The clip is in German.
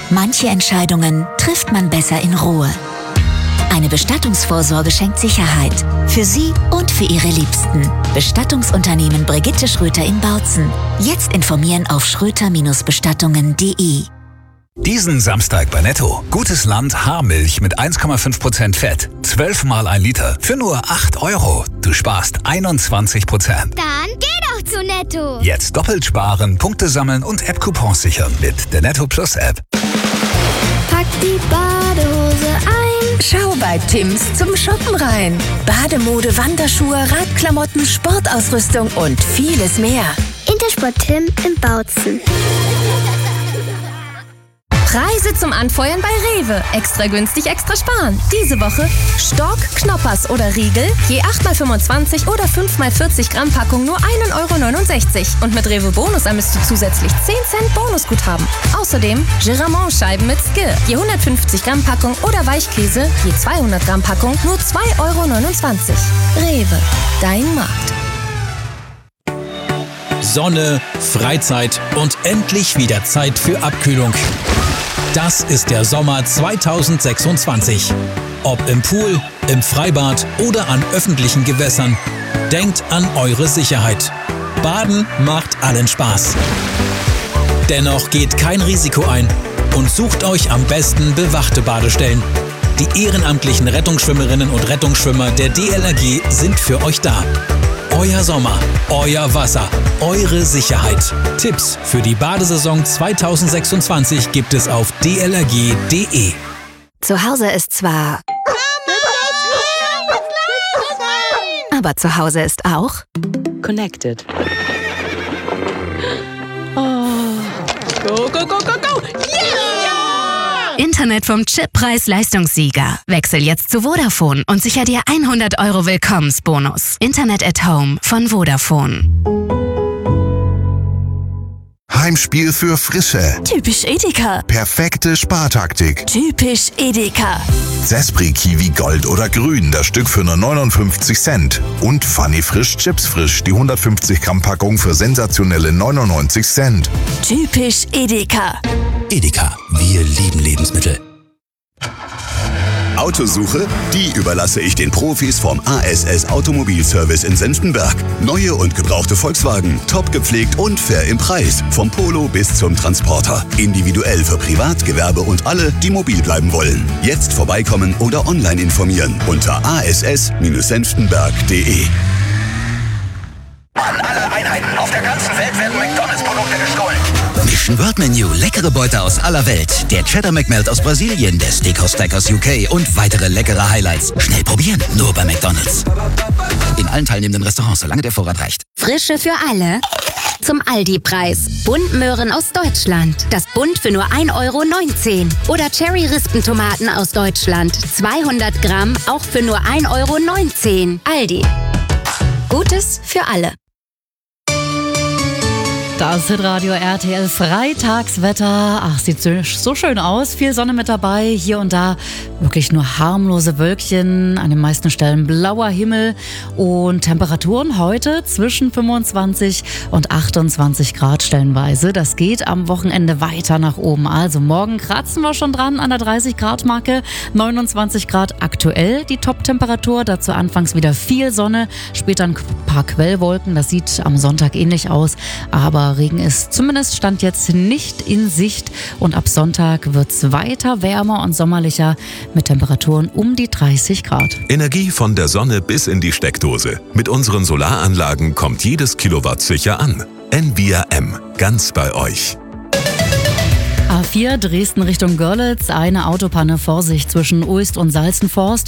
Manche Entscheidungen trifft man besser in Ruhe. Eine Bestattungsvorsorge schenkt Sicherheit. Für Sie und für Ihre Liebsten. Bestattungsunternehmen Brigitte Schröter in Bautzen. Jetzt informieren auf schröter-bestattungen.de. Diesen Samstag bei Netto. Gutes Land Haarmilch mit 1,5% Fett. 12 mal 1 Liter für nur 8 €. Du sparst 21%. Dann geh doch zu Netto. Jetzt doppelt sparen, Punkte sammeln und App-Coupons sichern mit der Netto Plus App. Pack die Badehose ein. Schau bei Tims zum Shoppen rein. Bademode, Wanderschuhe, Radklamotten, Sportausrüstung und vieles mehr. Intersport Tim in Bautzen. Preise zum Anfeuern bei Rewe. Extra günstig, extra sparen. Diese Woche Stork, Knoppers oder Riegel, je 8x25 oder 5x40 Gramm Packung nur 1,69 € und mit Rewe Bonus ermisst du zusätzlich 10 Cent Bonusguthaben. Außerdem Geramont-Scheiben mit Skir, je 150 Gramm Packung oder Weichkäse, je 200 Gramm Packung nur 2,29 €. Rewe, dein Markt. Sonne, Freizeit und endlich wieder Zeit für Abkühlung. Das ist der Sommer 2026. Ob im Pool, im Freibad oder an öffentlichen Gewässern. Denkt an eure Sicherheit. Baden macht allen Spaß. Dennoch geht kein Risiko ein und sucht euch am besten bewachte Badestellen. Die ehrenamtlichen Rettungsschwimmerinnen und Rettungsschwimmer der DLRG sind für euch da. Euer Sommer, euer Wasser, eure Sicherheit. Tipps für die Badesaison 2026 gibt es auf dlrg.de. Zu Hause ist zwar... Aber zu Hause ist auch... Connected. Oh. Go, go, go, go, go! Yeah! Internet vom Chip-Preis-Leistungssieger. Wechsel jetzt zu Vodafone und sicher dir 100 € Willkommensbonus. Internet at Home von Vodafone. Heimspiel für Frische. Typisch Edeka. Perfekte Spartaktik. Typisch Edeka. Zespri Kiwi Gold oder Grün, das Stück für nur 59 Cent. Und Funny Frisch Chips Frisch, die 150 Gramm Packung für sensationelle 99 Cent. Typisch Edeka. Edeka, wir lieben Lebensmittel. Autosuche? Die überlasse ich den Profis vom ASS Automobilservice in Senftenberg. Neue und gebrauchte Volkswagen, top gepflegt und fair im Preis. Vom Polo bis zum Transporter. Individuell für Privat, Gewerbe und alle, die mobil bleiben wollen. Jetzt vorbeikommen oder online informieren unter ass-senftenberg.de. An alle Einheiten auf der ganzen Welt werden McDonalds-Produkte gestohlen. Mission World Menu, leckere Beute aus aller Welt. Der Cheddar McMelt aus Brasilien, der Steakhouse Stack aus UK und weitere leckere Highlights. Schnell probieren, nur bei McDonalds. In allen teilnehmenden Restaurants, solange der Vorrat reicht. Frische für alle. Zum Aldi-Preis. Buntmöhren aus Deutschland. Das Bunt für nur 1,19 €. Oder Cherry-Rispentomaten aus Deutschland. 200 Gramm, auch für nur 1,19 €. Aldi. Gutes für alle. Das Hitradio RTL Freitagswetter. Ach, sieht so schön aus. Viel Sonne mit dabei. Hier und da wirklich nur harmlose Wölkchen. An den meisten Stellen blauer Himmel. Und Temperaturen heute zwischen 25 und 28 Grad stellenweise. Das geht am Wochenende weiter nach oben. Also morgen kratzen wir schon dran an der 30 Grad Marke. 29 Grad aktuell die Top-Temperatur. Dazu anfangs wieder viel Sonne. Später ein paar Quellwolken. Das sieht am Sonntag ähnlich aus. Aber Regen ist zumindest Stand jetzt nicht in Sicht und ab Sonntag wird es weiter wärmer und sommerlicher mit Temperaturen um die 30 Grad. Energie von der Sonne bis in die Steckdose. Mit unseren Solaranlagen kommt jedes Kilowatt sicher an. Envia M, ganz bei euch. A4 Dresden Richtung Görlitz, eine Autopanne, Vorsicht zwischen Uist und Salzenforst.